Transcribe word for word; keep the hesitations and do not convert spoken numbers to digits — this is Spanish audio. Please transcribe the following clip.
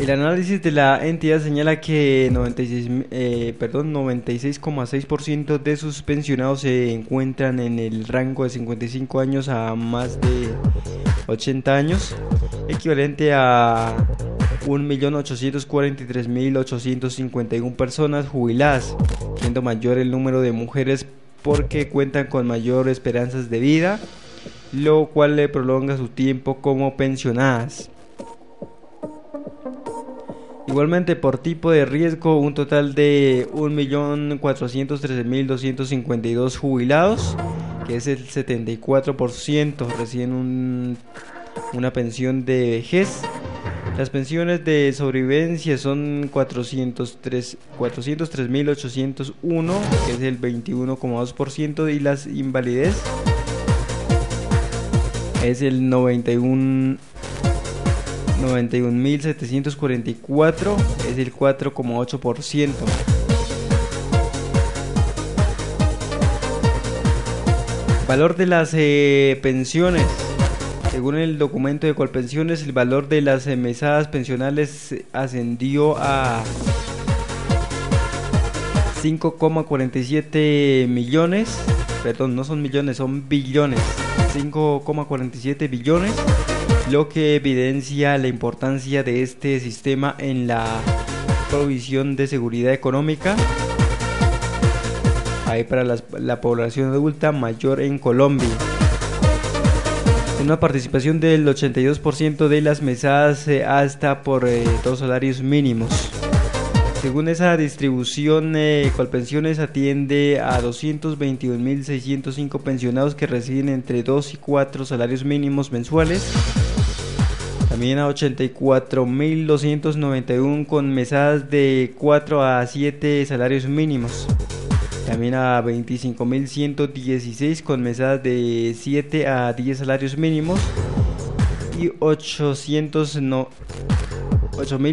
El análisis de la entidad señala que noventa y seis, eh, perdón, noventa y seis coma seis por ciento de sus pensionados se encuentran en el rango de cincuenta y cinco años a más de ochenta años, equivalente a un millón ochocientos cuarenta y tres mil ochocientos cincuenta y una personas jubiladas, siendo mayor el número de mujeres porque cuentan con mayor esperanzas de vida, lo cual le prolonga su tiempo como pensionadas. Igualmente, por tipo de riesgo, un total de un millón cuatrocientos trece mil doscientos cincuenta y dos jubilados, que es el setenta y cuatro por ciento, reciben un, una pensión de vejez. Las pensiones de sobrevivencia son cuatrocientos tres mil ochocientos uno, que es el veintiuno coma dos por ciento, y las invalidez es el noventa y uno mil setecientos cuarenta y cuatro, es el cuatro coma ocho por ciento. Valor de las eh, pensiones. Según el documento de Colpensiones, el valor de las eh, mesadas pensionales ascendió a cinco coma cuarenta y siete millones, perdón, no son millones, son billones, cinco coma cuarenta y siete billones, lo que evidencia la importancia de este sistema en la provisión de seguridad económica ahí para las, la población adulta mayor en Colombia. Una participación del ochenta y dos por ciento de las mesadas eh, hasta por eh, dos salarios mínimos. Según esa distribución, eh, Colpensiones atiende a doscientos veintiún mil seiscientos cinco pensionados que reciben entre dos y cuatro salarios mínimos mensuales. También a ochenta y cuatro mil doscientos noventa y uno con mesadas de cuatro a siete salarios mínimos. También a veinticinco mil ciento dieciséis con mesadas de siete a diez salarios mínimos. Y ochocientos no, ocho mil